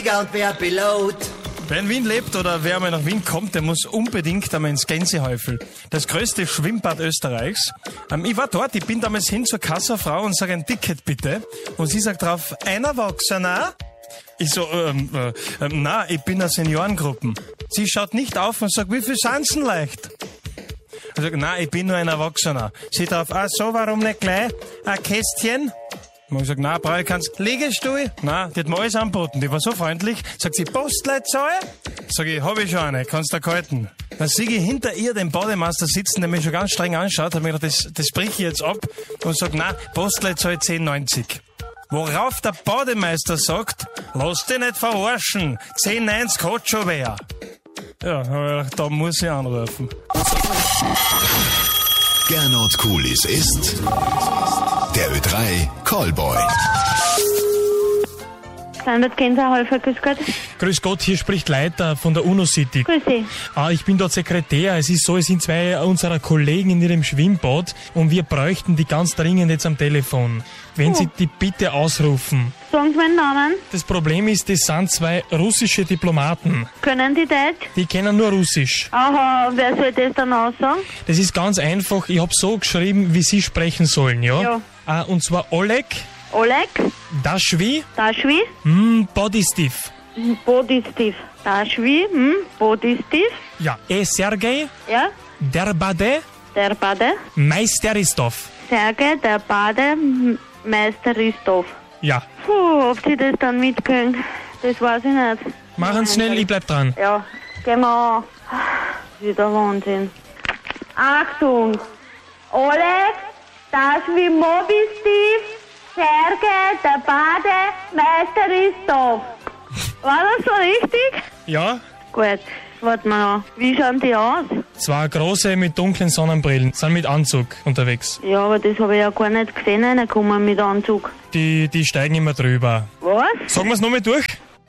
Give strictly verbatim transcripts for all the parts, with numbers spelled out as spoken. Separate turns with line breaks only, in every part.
Flieger und wer Pilot.
Wer in Wien lebt oder wer einmal nach Wien kommt, der muss unbedingt einmal ins Gänsehäufel. Das größte Schwimmbad Österreichs. Ähm, ich war dort, ich bin damals hin zur Kassafrau und sage ein Ticket bitte. Und sie sagt drauf, ein Erwachsener? Ich so, ähm, äh, äh, na, ich bin eine Seniorengruppen. Sie schaut nicht auf und sagt, wie viel sind's denn leicht? Ich sag, na, ich bin nur ein Erwachsener. Sie drauf, ah so, warum nicht gleich ein Kästchen? Und ich sag, na, brauche ich keins. Liegestuhl? Na, die hat mir alles angeboten. Die war so freundlich. Sagt sie, Postleitzahl? Sag ich, hab ich schon eine, kannst du kalten. Dann sehe ich hinter ihr den Bademeister sitzen, der mich schon ganz streng anschaut, hab mir gedacht, das, das brich ich jetzt ab und sag, na, Postleitzahl zehn neunzig. Worauf der Bademeister sagt, lass dich nicht verarschen, zehn neunzig hat schon wer. Ja, da muss ich anrufen.
Gernot Kulis ist der Ö drei Callboy.
Standard Gänsehäufel, grüß Gott.
Grüß Gott, hier spricht Leiter von der UNO City.
Grüß Sie.
Ah, ich bin dort Sekretär. Es ist so, es sind zwei unserer Kollegen in ihrem Schwimmbad und wir bräuchten die ganz dringend jetzt am Telefon. Wenn
Oh.
Sie die bitte ausrufen.
Sagen Sie meinen Namen.
Das Problem ist, das sind zwei russische Diplomaten.
Können die Deutsch?
Die kennen nur Russisch.
Aha, wer soll das dann aussagen?
Das ist ganz einfach. Ich habe so geschrieben, wie Sie sprechen sollen, ja?
Ja.
Ah, und zwar Oleg,
Oleg,
Dashvi,
Dashvi,
mm, Bodystiv.
Bodystiv. Dashvi, hm, Bodystiv,
Ja. E Sergei,
ja,
Derbade,
der Bade,
Meisteristov.
Sergei, der Bademeister Ristov.
Ja.
Puh, ob Sie das dann mitkriegen, das weiß ich nicht.
Machen Sie schnell, ich bleib dran.
Ja, gehen wir an. Wieder Wahnsinn. Achtung! Oleg, Dashvi, Bodystiv, Sergei, der Bademeister Ristov. War das so richtig?
Ja.
Gut, warten wir an. Wie schauen die aus?
Zwei große mit dunklen Sonnenbrillen, sind mit Anzug unterwegs.
Ja, aber das habe ich ja gar nicht gesehen, reinkommen mit Anzug.
Die, die steigen immer drüber.
Was?
Sagen wir es nochmal durch?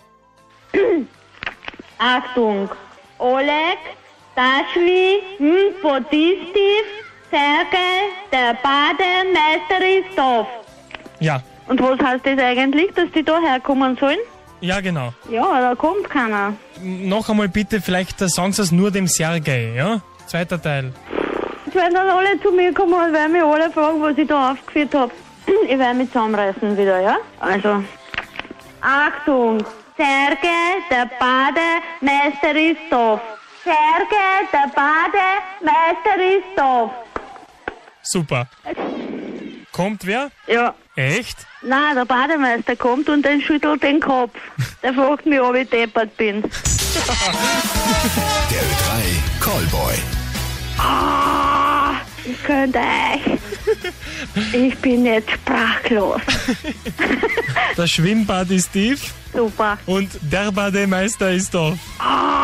Achtung! Oleg, Dashvi, hm, Bodystiv, Sergei, der Bademeister Ristov.
Ja.
Und was heißt das eigentlich, dass die da herkommen sollen?
Ja, genau.
Ja, da kommt keiner.
Noch einmal bitte, vielleicht äh, sagen Sie es nur dem Sergei, ja? Zweiter Teil.
Jetzt werden dann alle zu mir kommen und werden mich alle fragen, was ich da aufgeführt habe. Ich werde mich zusammenreißen wieder, ja? Also, Achtung! Sergei, der Bademeister Ristov. Sergei, der Bademeister Ristov.
Super. Kommt wer?
Ja.
Echt?
Nein, der Bademeister kommt und dann schüttelt den Kopf. Der fragt mich, ob ich deppert bin.
Der Ö drei Callboy.
Ah, ich könnte euch. Ich bin jetzt sprachlos.
Das Schwimmbad ist tief
Super.
und der Bademeister ist da.
Ah,